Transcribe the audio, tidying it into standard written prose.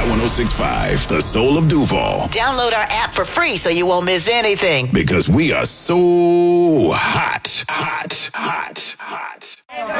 Hot 106.5, the soul of Duval. Download our app for free so you won't miss anything. Because we are so hot.